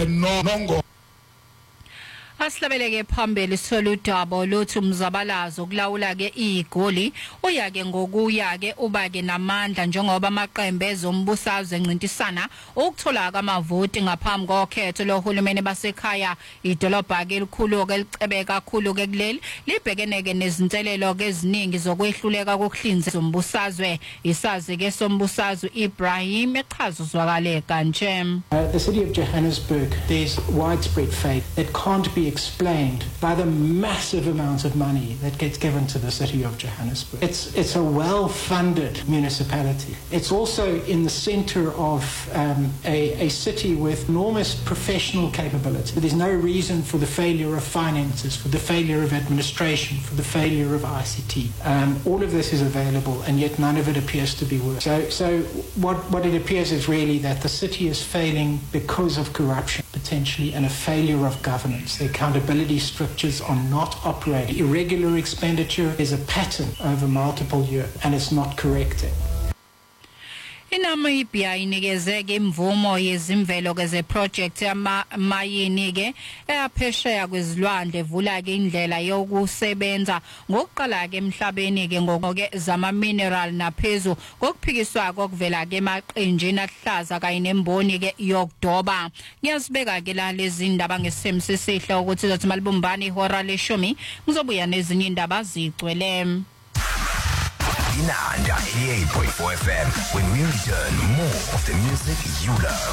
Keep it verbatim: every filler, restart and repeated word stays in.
no nongo Asilabeleke phambili soludabo lothi umzabalazo kulawula ke igoli uyake ngokuya ke ubake namandla njengoba amaqembu ezombusazwe encintisana ukuthola kamavoti ngaphambi kokhetho lohulumeni basekhaya idolobha ke elikhulu ke licebe kakhulu ke kuleli libhekene ke nezinselelo ke eziningi zokwehluleka kokuhlinza zombusazwe isazi ke sombusazwe Ibrahim echaza zwakale kanje. Uh, the city of Johannesburg, there's widespread faith that can't be explained by the massive amount of money that gets given to the city of Johannesburg. It's it's a well-funded municipality. It's also in the center of um, a, a city with enormous professional capability. There's no reason for the failure of finances, for the failure of administration, for the failure of I C T. Um, all of this is available, and yet none of it appears to be working. So, so what, what it appears is really that the city is failing because of corruption, potentially, and a failure of governance. The accountability structures are not operating. Irregular expenditure is a pattern over multiple years, and it's not correcting. Inamibia inikezeke imvumo yezimvelo ke ze project ama mayini ke eyaphesheya kwezilwandle evula ke indlela yokusebenza ngokuqala ke emhlabeni ke ngoke zama mineral naphezu kokuphikiswa kokuvela ke emaqenjini ahlaza kanye nemboni ke yokudoba. Ngiyasibeka ke la lezi indaba ngesemse sihle ukuthi zothi malibumbani ihora leshumi ngizobuya nezinye indaba zigcwele. Inanda eighty-eight point four F M. When we return, more of the music you love.